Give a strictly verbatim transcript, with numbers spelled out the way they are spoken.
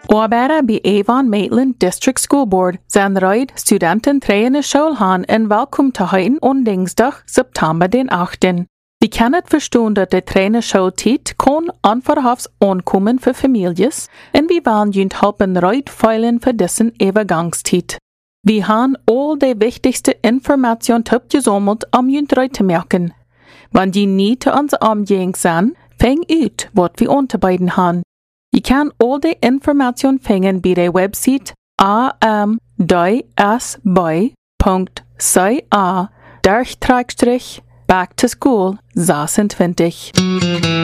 Orbera bij Avon Maitland District School Board zijn ruid studenten trainen schoolhaan en welkom te heten on dinsdag september den achttiende. We kan het verstaan dat de trainen schooltijd kon onverhofs aankomen voor families en we willen jullie helpen ruid veilen voor deze overgangstijd. We haben al de wichtigste informationen opgezameld om jullie eruit te merken. Wanneer je niet te onze omgeving zijn, fang uit wat we aan te bieden haben. Je kan al de informationen vangen bij de website a m d s b punt c a back to school zesentwintig.